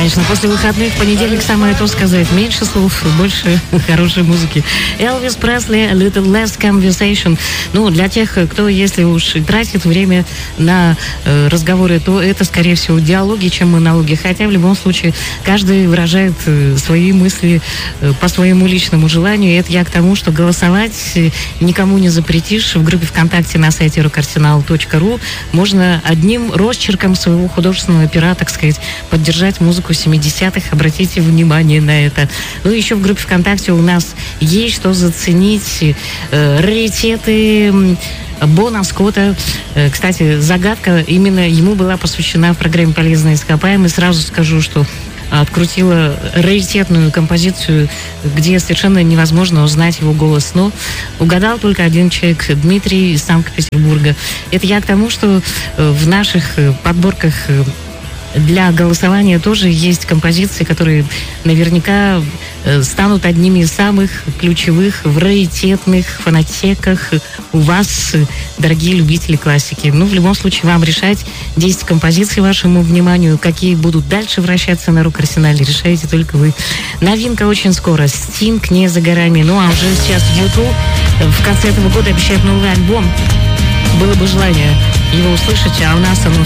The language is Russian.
Конечно, после выходных в понедельник самое то сказать. Меньше слов, больше хорошей музыки. Элвис Пресли, A Little Less Conversation. Ну, для тех, кто, если уж тратит время на разговоры, то это, скорее всего, диалоги, чем монологи. Хотя, в любом случае, каждый выражает свои мысли по своему личному желанию. И это я к тому, что голосовать никому не запретишь. В группе ВКонтакте на сайте rockarsenal.ru можно одним росчерком своего художественного пера, так сказать, поддержать музыку 70-х. Обратите внимание на это. Ну, еще в группе ВКонтакте у нас есть что заценить. Раритеты Бона Скотта. Кстати, загадка именно ему была посвящена в программе «Полезные ископаемые». Сразу скажу, что открутила раритетную композицию, где совершенно невозможно узнать его голос. Но угадал только один человек, Дмитрий из Санкт-Петербурга. Это я к тому, что в наших подборках для голосования тоже есть композиции, которые наверняка станут одними из самых ключевых в раритетных фонотеках у вас, дорогие любители классики. Ну, в любом случае, вам решать 10 композиций вашему вниманию, какие будут дальше вращаться на рок-арсенале, решаете только вы. Новинка очень скоро. Стинг не за горами. Ну, а уже сейчас YouTube в конце этого года обещает новый альбом. Было бы желание его услышать, а у нас оно